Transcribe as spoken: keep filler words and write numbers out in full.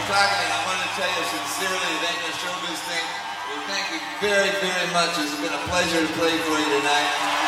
McCartney, I want to tell you sincerely that the showbiz thing, well, thank you very, very much. It's been a pleasure to play for you tonight.